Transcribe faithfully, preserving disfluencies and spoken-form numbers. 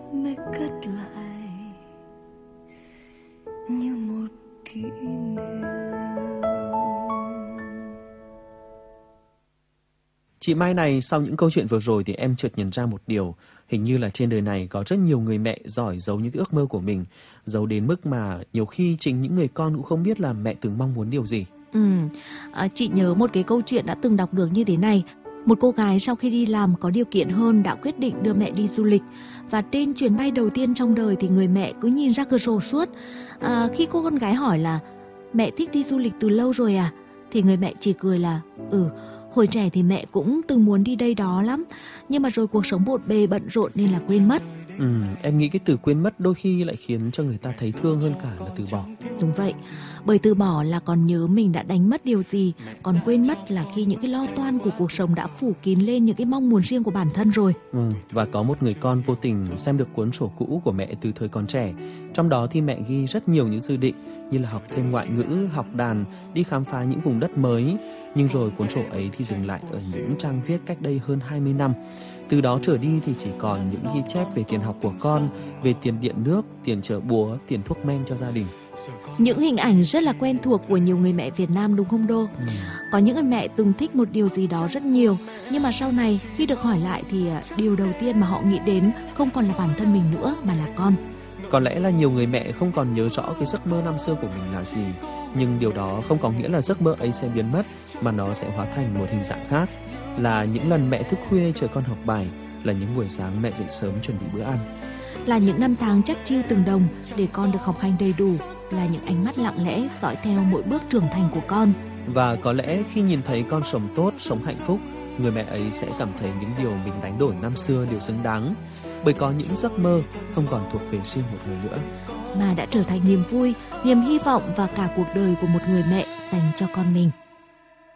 mẹ cất lại như một kỷ niệm. Chị Mai này, sau những câu chuyện vừa rồi thì em chợt nhận ra một điều. Hình như là trên đời này có rất nhiều người mẹ giỏi giấu những cái ước mơ của mình, giấu đến mức mà nhiều khi chính những người con cũng không biết là mẹ từng mong muốn điều gì. Ừ, à, chị nhớ một cái câu chuyện đã từng đọc được như thế này. Một cô gái sau khi đi làm có điều kiện hơn đã quyết định đưa mẹ đi du lịch. Và trên chuyến bay đầu tiên trong đời thì người mẹ cứ nhìn ra cửa sổ suốt. À, khi cô con gái hỏi là mẹ thích đi du lịch từ lâu rồi à? Thì người mẹ chỉ cười là ừ, hồi trẻ thì mẹ cũng từng muốn đi đây đó lắm, nhưng mà rồi cuộc sống bộn bề bận rộn nên là quên mất. Ừ, em nghĩ cái từ quên mất đôi khi lại khiến cho người ta thấy thương hơn cả là từ bỏ. Đúng vậy, bởi từ bỏ là còn nhớ mình đã đánh mất điều gì, còn quên mất là khi những cái lo toan của cuộc sống đã phủ kín lên những cái mong muốn riêng của bản thân rồi. Ừ, và có một người con vô tình xem được cuốn sổ cũ của mẹ từ thời còn trẻ. Trong đó thì mẹ ghi rất nhiều những dự định như là học thêm ngoại ngữ, học đàn, đi khám phá những vùng đất mới. Nhưng rồi cuốn sổ ấy thì dừng lại ở những trang viết cách đây hơn hai mươi năm. Từ đó trở đi thì chỉ còn những ghi chép về tiền học của con, về tiền điện nước, tiền chợ búa, tiền thuốc men cho gia đình. Những hình ảnh rất là quen thuộc của nhiều người mẹ Việt Nam đúng không Đô? Ừ. Có những người mẹ từng thích một điều gì đó rất nhiều, nhưng mà sau này khi được hỏi lại thì điều đầu tiên mà họ nghĩ đến không còn là bản thân mình nữa mà là con. Có lẽ là nhiều người mẹ không còn nhớ rõ cái giấc mơ năm xưa của mình là gì, nhưng điều đó không có nghĩa là giấc mơ ấy sẽ biến mất, mà nó sẽ hóa thành một hình dạng khác. Là những lần mẹ thức khuya chờ con học bài, là những buổi sáng mẹ dậy sớm chuẩn bị bữa ăn, là những năm tháng chắc chiu từng đồng để con được học hành đầy đủ, là những ánh mắt lặng lẽ dõi theo mỗi bước trưởng thành của con. Và có lẽ khi nhìn thấy con sống tốt, sống hạnh phúc, người mẹ ấy sẽ cảm thấy những điều mình đánh đổi năm xưa đều xứng đáng, bởi có những giấc mơ không còn thuộc về riêng một người nữa, mà đã trở thành niềm vui, niềm hy vọng và cả cuộc đời của một người mẹ dành cho con mình.